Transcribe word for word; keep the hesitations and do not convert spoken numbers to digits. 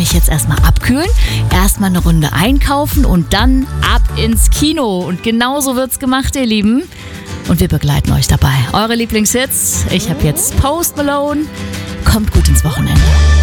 mich jetzt erstmal abkühlen, erstmal eine Runde einkaufen und dann ab ins Kino. Und genauso wird's gemacht, ihr Lieben. Und wir begleiten euch dabei. Eure Lieblingshits. Ich habe jetzt Post Malone. Kommt gut ins Wochenende.